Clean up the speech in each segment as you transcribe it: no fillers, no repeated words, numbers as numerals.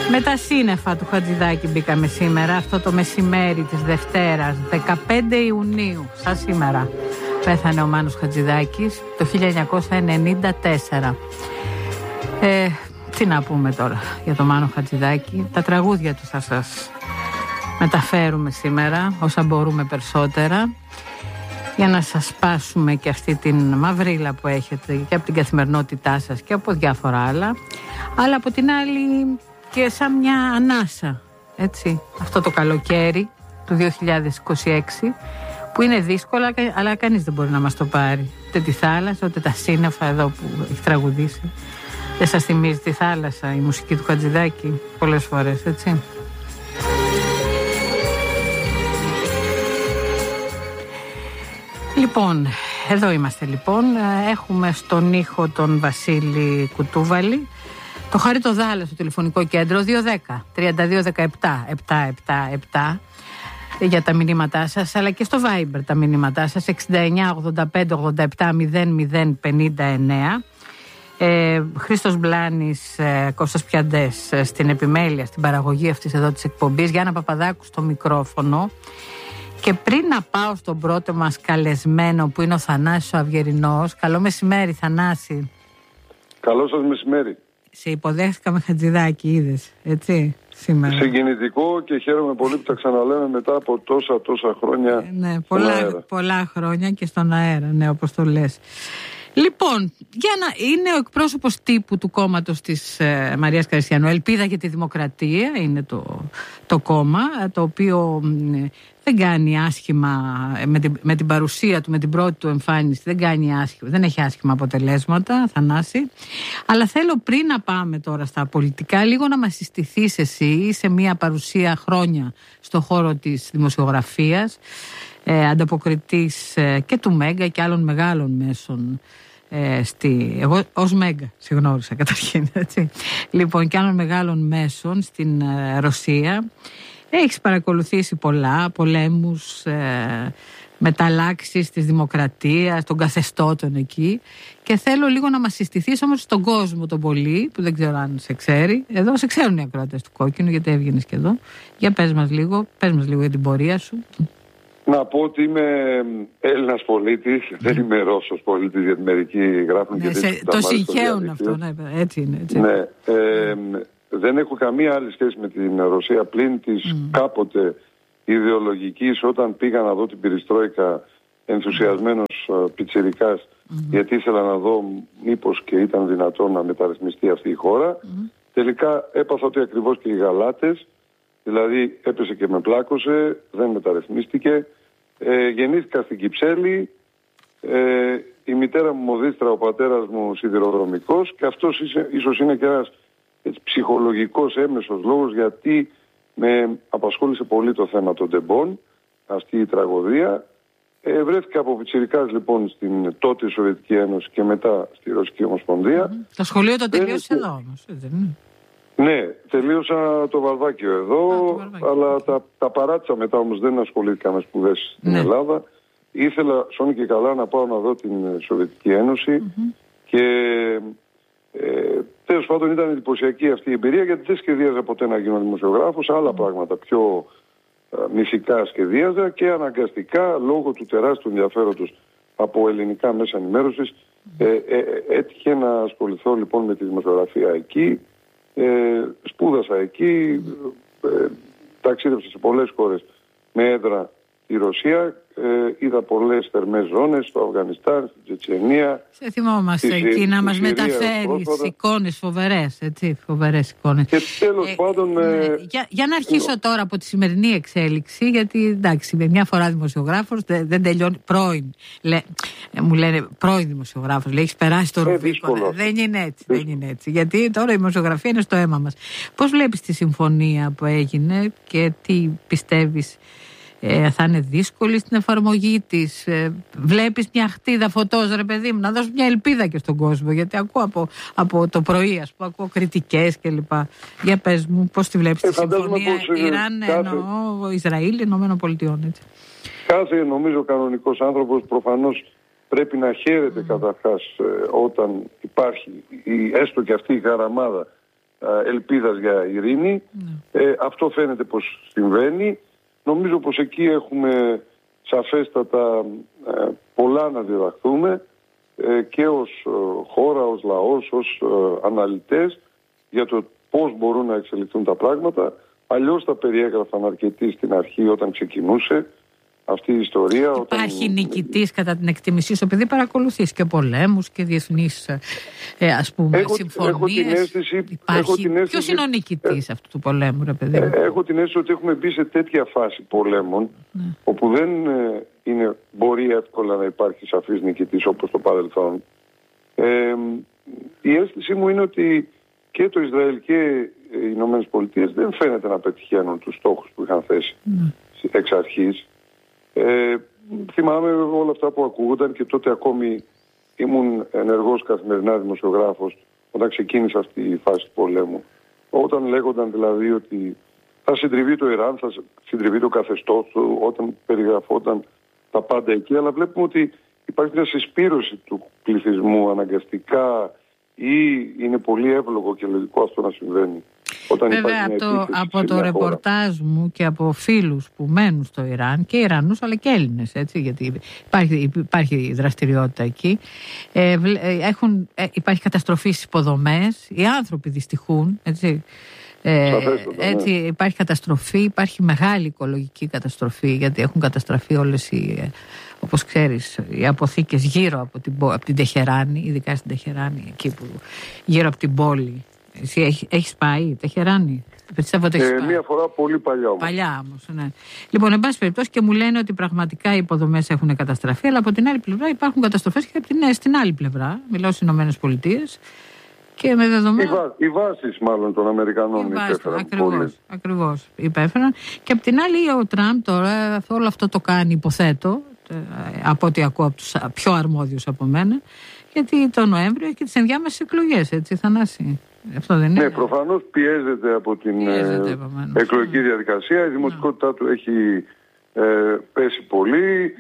Με τα σύννεφα του Χατζηδάκη μπήκαμε σήμερα, αυτό το μεσημέρι της Δευτέρας, 15 Ιουνίου, σαν σήμερα. Πέθανε ο Μάνος Χατζηδάκης το 1994. Τι να πούμε τώρα για τον Μάνο Χατζηδάκη. Τα τραγούδια του θα σας μεταφέρουμε σήμερα, όσα μπορούμε περισσότερα, για να σας σπάσουμε και αυτή την μαυρίλα που έχετε και από την καθημερινότητά σας και από διάφορα άλλα, αλλά από την άλλη και σαν μια ανάσα, έτσι, αυτό το καλοκαίρι του 2026 που είναι δύσκολα, αλλά κανείς δεν μπορεί να μας το πάρει, ούτε τη θάλασσα ούτε τα σύννεφα εδώ που έχει τραγουδήσει. Δεν σας θυμίζει τη θάλασσα η μουσική του Χατζηδάκη πολλές φορές, έτσι? Λοιπόν, εδώ είμαστε λοιπόν. Έχουμε στον ήχο τον Βασίλη Κουτούβαλη, το Χαρίτο Δάλα στο τηλεφωνικό κέντρο 210-3217-777 για τα μηνύματά σας, αλλά και στο Viber τα μηνύματά σας 69-85-87-00-59. Χρήστος Μπλάνης, Κώστας Πιαντές στην επιμέλεια, στην παραγωγή αυτής εδώ της εκπομπής, Γιάννα Παπαδάκου στο μικρόφωνο. Και πριν να πάω στον πρώτο μας καλεσμένο που είναι ο Θανάσης ο Αυγερινός. Καλό μεσημέρι, Θανάση. Καλό σας μεσημέρι. Σε υποδέχτηκα με Χατζηδάκη, είδες, έτσι, σήμερα. Συγκινητικό και χαίρομαι πολύ που τα ξαναλέμε μετά από τόσα χρόνια. Ναι, πολλά χρόνια και στον αέρα, ναι, όπως το λες. Λοιπόν, είναι ο εκπρόσωπος τύπου του κόμματος της Μαρίας Καριστιανού. Ελπίδα για τη Δημοκρατία είναι το κόμμα, το οποίο δεν κάνει άσχημα με την παρουσία του, με την πρώτη του εμφάνιση, δεν έχει άσχημα αποτελέσματα, Θανάση. Αλλά θέλω πριν να πάμε τώρα στα πολιτικά, λίγο να μας συστηθείς εσύ σε μια παρουσία χρόνια στον χώρο της δημοσιογραφίας, ανταποκριτής και του Μέγκα και άλλων μεγάλων μέσων. Εγώ ως Μέγκα συγνώρισα καταρχήν, έτσι. Λοιπόν, και άλλων μεγάλων μέσων στην Ρωσία. Έχεις παρακολουθήσει πολλά πολέμους, μεταλλάξεις της δημοκρατίας, των καθεστώτων εκεί, και θέλω λίγο να μας συστηθείς όμως στον κόσμο τον πολύ, που δεν ξέρω αν σε ξέρει. Εδώ σε ξέρουν οι ακροατές του Κόκκινου, γιατί έβγαινες και εδώ. Για πες μας λίγο για την πορεία σου. Να πω ότι είμαι Έλληνας πολίτης, δεν είμαι Ρώσος πολίτης, γιατί μερικοί γράφουν και το συγχαίουν αυτό, ναι, έτσι είναι. Έτσι. Ναι, δεν έχω καμία άλλη σχέση με την Ρωσία πλην της κάποτε ιδεολογικής, όταν πήγα να δω την Περιστρόικα ενθουσιασμένος πιτσιρικάς, γιατί ήθελα να δω μήπως και ήταν δυνατόν να μεταρρυθμιστεί αυτή η χώρα. Τελικά έπαθα ότι ακριβώς και οι γαλάτες, δηλαδή έπεσε και με πλάκωσε, δεν μεταρρυθμίστηκε. Γεννήθηκα στην Κυψέλη, η μητέρα μου μοδίστρα, ο πατέρας μου σιδηροδρομικός, και αυτός ίσως είναι και ένας ψυχολογικός έμεσος λόγος γιατί με απασχόλησε πολύ το θέμα των τεμπών, αυτή η τραγωδία. Βρέθηκα από πιτσιρικάς λοιπόν στην τότε Σοβιετική Ένωση και μετά στη Ρωσική Ομοσπονδία. Το σχολείο το τελείωσε εδώ όμως, δεν είναι? Ναι, τελείωσα το βαρβάκιο εδώ, αλλά τα παράτησα μετά, όμως δεν ασχολήθηκα με σπουδές στην Ελλάδα. Ήθελα σώνει και καλά να πάω να δω την Σοβιετική Ένωση και τέλος πάντων ήταν εντυπωσιακή αυτή η εμπειρία, γιατί δεν σχεδίαζα ποτέ να γίνω δημοσιογράφος, άλλα πράγματα πιο μυθικά σχεδίαζα, και αναγκαστικά λόγω του τεράστιου ενδιαφέροντος από ελληνικά μέσα ενημέρωσης έτυχε να ασχοληθώ λοιπόν με τη δημοσιογραφία εκεί. Σπούδασα εκεί, ταξίδευσα σε πολλές χώρες με έδρα τη Ρωσία, είδα πολλές θερμές ζώνες στο Αφγανιστάν, στην Τσετσενία. Σε θυμόμαστε εκεί να μας μεταφέρεις εικόνες φοβερές, έτσι, φοβερές εικόνες. Και τέλος πάντων... Για να αρχίσω τώρα από τη σημερινή εξέλιξη, γιατί εντάξει, με μια φορά δημοσιογράφος δεν τελειώνει, μου λένε πρώην δημοσιογράφος, λέει, έχεις περάσει το Ρουβίκονα. Δεν είναι έτσι, γιατί τώρα η δημοσιογραφία είναι στο αίμα μας. Πώς βλέπεις τη συμφωνία που έγινε και τι πιστεύεις? Θα είναι δύσκολη στην εφαρμογή της? Βλέπεις μια χτίδα φωτός, ρε παιδί μου, να δώσει μια ελπίδα και στον κόσμο? Γιατί ακούω από το πρωί, ας πούμε, ακούω κριτικές κλπ. Για πες μου, πώς τη βλέπεις τη συμφωνία Ιράν, Ισραήλ, Ηνωμένων Πολιτειών, έτσι? Κάθε, νομίζω, κανονικός άνθρωπος προφανώς πρέπει να χαίρεται καταρχάς όταν υπάρχει έστω και αυτή η χαραμάδα ελπίδας για ειρήνη. Αυτό φαίνεται πως συμβαίνει. Νομίζω πως εκεί έχουμε σαφέστατα πολλά να διδαχθούμε και ως χώρα, ως λαός, ως αναλυτές για το πώς μπορούν να εξελιχθούν τα πράγματα. Αλλιώς τα περιέγραφαν αρκετοί στην αρχή όταν ξεκινούσε αυτή η ιστορία. Υπάρχει νικητής κατά την εκτίμησή σου, επειδή παρακολουθείς και πολέμους και διεθνείς συμφωνίες. Ποιος είναι ο νικητής αυτού του πολέμου, ρε παιδί? Έχω την αίσθηση ότι έχουμε μπει σε τέτοια φάση πολέμων, όπου δεν μπορεί εύκολα να υπάρχει σαφής νικητής όπως το παρελθόν. Η αίσθησή μου είναι ότι και το Ισραήλ και οι Ηνωμένες Πολιτείες δεν φαίνεται να πετυχαίνουν τους στόχους που είχαν θέσει εξ αρχής. Θυμάμαι όλα αυτά που ακούγονταν και τότε ακόμη ήμουν ενεργός καθημερινά δημοσιογράφος όταν ξεκίνησε αυτή η φάση του πολέμου. Όταν λέγονταν δηλαδή ότι θα συντριβεί το Ιράν, θα συντριβεί το καθεστώς του, όταν περιγραφόταν τα πάντα εκεί, αλλά βλέπουμε ότι υπάρχει μια συσπήρωση του πληθυσμού αναγκαστικά ή είναι πολύ εύλογο και λογικό αυτό να συμβαίνει. Βέβαια από το ρεπορτάζ μου και από φίλους που μένουν στο Ιράν και Ιρανούς αλλά και Έλληνες, έτσι, γιατί υπάρχει δραστηριότητα εκεί, υπάρχει καταστροφή στις υποδομές, οι άνθρωποι δυστυχούν, έτσι. Έτσι υπάρχει καταστροφή, υπάρχει μεγάλη οικολογική καταστροφή, γιατί έχουν καταστραφεί όλες όπως ξέρεις, οι αποθήκες γύρω από την Τεχεράνη, ειδικά στην Τεχεράνη, εκεί που γύρω από την πόλη. Εσύ έχεις πάει Τεχεράνη? Μία φορά πολύ παλιά όμως. Παλιά όμως, ναι. Λοιπόν, εν πάση περιπτώσει, και μου λένε ότι πραγματικά οι υποδομές έχουν καταστραφεί, αλλά από την άλλη πλευρά υπάρχουν καταστροφές και στην άλλη πλευρά. Μιλάω στις Ηνωμένες Πολιτείες. Και με δεδομένα... Οι βάσεις μάλλον των Αμερικανών υπέφεραν. Ακριβώς υπέφεραν. Και απ' την άλλη ο Τραμπ τώρα όλο αυτό το κάνει, υποθέτω, από ό,τι ακούω από τους πιο αρμόδιους από μένα, γιατί το Νοέμβριο έχει τις ενδιάμεσες εκλογές, έτσι, Θανάση? Αυτό δεν είναι? Ναι, προφανώς πιέζεται από την εκλογική διαδικασία. Η δημοτικότητά του έχει πέσει πολύ.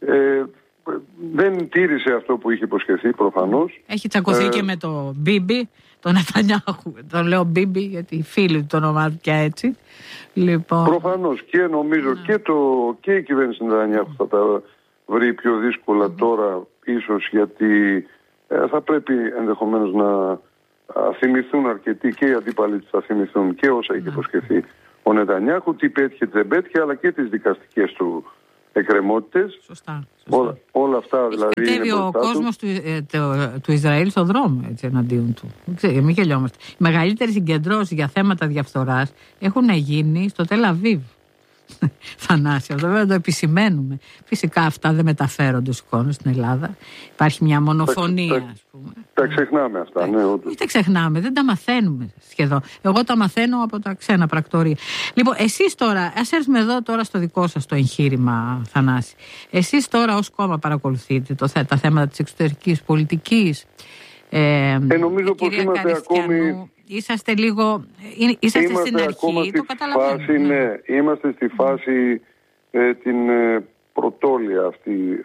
Δεν τήρησε αυτό που είχε υποσχεθεί, προφανώς. Έχει τσακωθεί και με το Μπίμπι, τον Νετανιάχου. Τον λέω Μπίμπι γιατί οι φίλοι του το ονομάζουν και έτσι. Λοιπόν... Προφανώς και νομίζω και η κυβέρνηση του Νετανιάχου θα τα βρει πιο δύσκολα τώρα, ίσως γιατί θα πρέπει ενδεχομένως να θυμηθούν αρκετοί, και οι αντίπαλοι θα θυμηθούν και όσα είχε υποσχεθεί ο Νετανιάχου, τι πέτυχε, δεν πέτυχε, αλλά και τις δικαστικές του εκκρεμότητες. Σωστά. Όλα αυτά δηλαδή. Κατέβει ο κόσμος του Ισραήλ στον δρόμο, έτσι, εναντίον του. Μην γελιόμαστε. Οι μεγαλύτερες συγκεντρώσεις για θέματα διαφθοράς έχουν γίνει στο Τελ Αβίβ. Θανάση, αυτό βέβαια το επισημαίνουμε. Φυσικά αυτά δεν μεταφέρονται στους εικόνες στην Ελλάδα. Υπάρχει μια μονοφωνία, ας πούμε. Τα ξεχνάμε αυτά, ναι, όντως. Δεν τα ξεχνάμε, δεν τα μαθαίνουμε σχεδόν. Εγώ τα μαθαίνω από τα ξένα πρακτορία. Λοιπόν, εσείς τώρα, ας έρθουμε εδώ τώρα στο δικό σας το εγχείρημα, Θανάση. Εσείς τώρα ως κόμμα παρακολουθείτε τα θέματα της εξωτερικής πολιτικής. Νομίζω πως είμαστε ακόμη... Είσαστε λίγο... Είσαστε στην αρχή, το καταλαβαίνω. Ναι, είμαστε στη φάση την πρωτόλια αυτή.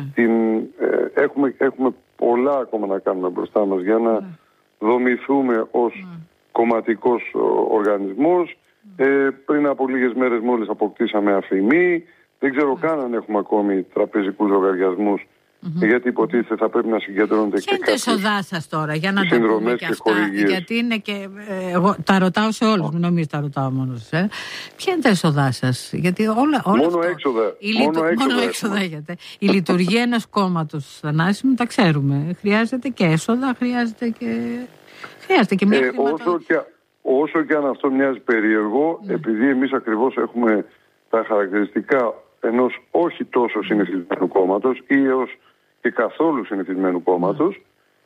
Έχουμε πολλά ακόμα να κάνουμε μπροστά μας για να δομηθούμε ως κομματικός οργανισμός. Πριν από λίγες μέρες μόλις αποκτήσαμε αφημί. Δεν ξέρω καν αν έχουμε ακόμη τραπεζικούς λογαριασμούς. Γιατί υποτίθεται θα πρέπει να συγκεντρώνονται και κάποιες συνδρομές και έσοδά σας τώρα, για να τα πούμε και αυτά, γιατί είναι και εγώ τα ρωτάω σε όλους, μην νομίζετε τα ρωτάω μόνο σε. Ποια είναι τα έσοδά σας? Γιατί όλα μόνο αυτό, έξοδα. Μόνο έξοδα έχετε. Η λειτουργία ενός κόμματος, Θανάση μου, τα ξέρουμε. Χρειάζεται και έσοδα, χρειάζεται και μια χρηματοδότηση. Όσο και αν αυτό μοιάζει περίεργο, επειδή εμείς ακριβώς έχουμε τα χαρακτηριστικά ενός όχι τόσο συνηθισμένου κόμματος ή έως και καθόλου συνηθισμένου κόμματος,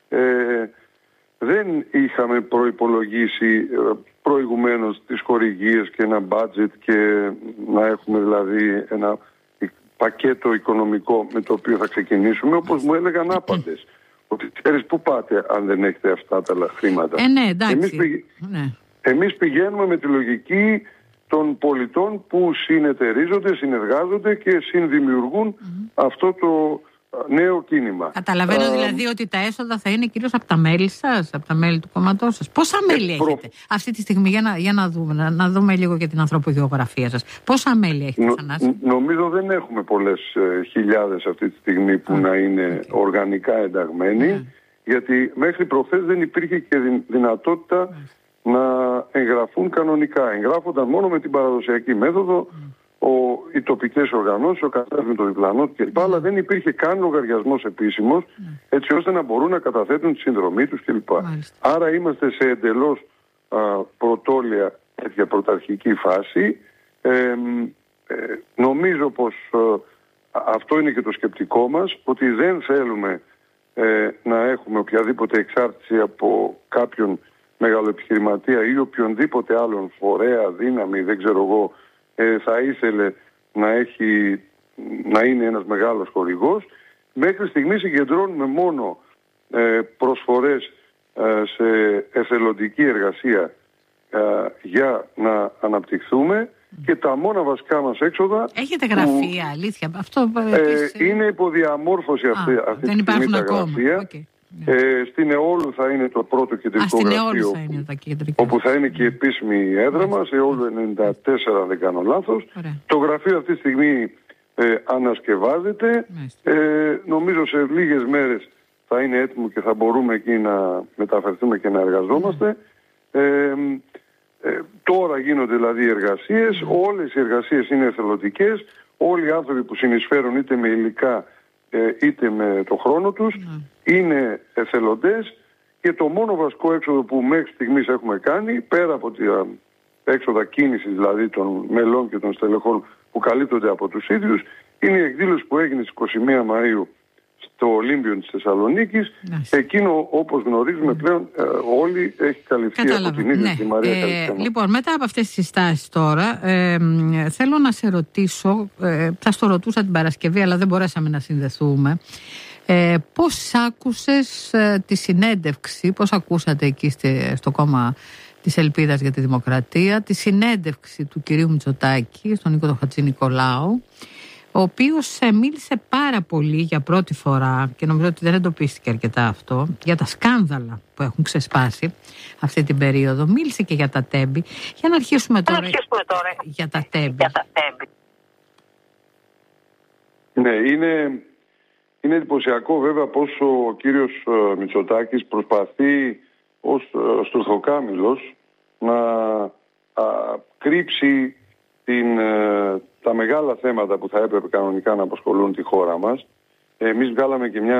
δεν είχαμε προϋπολογίσει προηγουμένως τις χορηγίες και ένα budget και να έχουμε δηλαδή ένα πακέτο οικονομικό με το οποίο θα ξεκινήσουμε, όπως μου έλεγαν άπαντες. Ότι ξέρεις πού πάτε αν δεν έχετε αυτά τα χρήματα. Ναι, εντάξει. Εμείς πηγαίνουμε με τη λογική των πολιτών που συνεταιρίζονται, συνεργάζονται και συνδημιουργούν αυτό το νέο κίνημα. Καταλαβαίνω δηλαδή ότι τα έσοδα θα είναι κυρίως από τα μέλη σας, από τα μέλη του κόμματός σας. Πόσα μέλη έχετε αυτή τη στιγμή, για να δούμε λίγο και την ανθρωπογεωγραφία σας. Πόσα μέλη έχετε, Θανάση? Νομίζω δεν έχουμε πολλές χιλιάδες αυτή τη στιγμή που να είναι οργανικά ενταγμένοι, γιατί μέχρι προχθές δεν υπήρχε και δυνατότητα να εγγραφούν κανονικά. Εγγράφονταν μόνο με την παραδοσιακή μέθοδο, οι τοπικές οργανώσεις, ο καθένας με το διπλανό του κλπ. Αλλά δεν υπήρχε καν λογαριασμός επίσημος, έτσι ώστε να μπορούν να καταθέτουν τη συνδρομή τους κλπ. Άρα είμαστε σε εντελώς πρωτόλια τέτοια πρωταρχική φάση. Νομίζω πως αυτό είναι και το σκεπτικό μας, ότι δεν θέλουμε να έχουμε οποιαδήποτε εξάρτηση από κάποιον μεγαλοεπιχειρηματία ή οποιονδήποτε άλλον φορέα, δύναμη, δεν ξέρω εγώ, θα ήθελε να είναι ένας μεγάλος χορηγός. Μέχρι στιγμής συγκεντρώνουμε μόνο προσφορές σε εθελοντική εργασία για να αναπτυχθούμε και τα μόνα βασικά μας έξοδα... Έχετε γραφεία, αλήθεια? Αυτό είναι υποδιαμόρφωση αυτή τη στιγμή τα γραφεία. Στην Εόλου θα είναι το πρώτο κεντρικό γραφείο, όπου θα είναι και η επίσημη έδρα μας, Εόλου 94 αν δεν κάνω λάθος. Το γραφείο αυτή τη στιγμή ανασκευάζεται. Νομίζω σε λίγες μέρες θα είναι έτοιμο και θα μπορούμε εκεί να μεταφερθούμε και να εργαζόμαστε. Τώρα γίνονται δηλαδή εργασίες, όλες οι εργασίες είναι εθελοντικές, όλοι οι άνθρωποι που συνεισφέρουν είτε με υλικά είτε με το χρόνο τους είναι εθελοντές και το μόνο βασικό έξοδο που μέχρι στιγμής έχουμε κάνει, πέρα από τα έξοδα κίνησης δηλαδή των μελών και των στελεχών που καλύπτονται από τους ίδιους, είναι η εκδήλωση που έγινε στις 21 Μαΐου στο Ολύμπιον της Θεσσαλονίκης. Εκείνο, όπως γνωρίζουμε πλέον όλοι, έχει καλυφθεί από την ίδια τη Μαρία Καριστιανού. Λοιπόν, μετά από αυτές τις συστάσεις τώρα, θέλω να σε ρωτήσω, θα στο ρωτούσα την Παρασκευή, αλλά δεν μπορέσαμε να συνδεθούμε. Πώς άκουσες τη συνέντευξη, πώς ακούσατε εκεί στο κόμμα της Ελπίδας για τη Δημοκρατία, τη συνέντευξη του κυρίου Μητσοτάκη στον Νίκο Χατζηνικολάου, ο οποίος μίλησε πάρα πολύ για πρώτη φορά, και νομίζω ότι δεν εντοπίστηκε αρκετά αυτό, για τα σκάνδαλα που έχουν ξεσπάσει αυτή την περίοδο. Μίλησε και για τα τέμπη. Για να αρχίσουμε τώρα για τα τέμπη. Ναι, είναι εντυπωσιακό βέβαια πως ο κύριος Μητσοτάκης προσπαθεί ως στουρθοκάμιλος να κρύψει τα μεγάλα θέματα που θα έπρεπε κανονικά να απασχολούν τη χώρα μας. Εμείς βγάλαμε και μια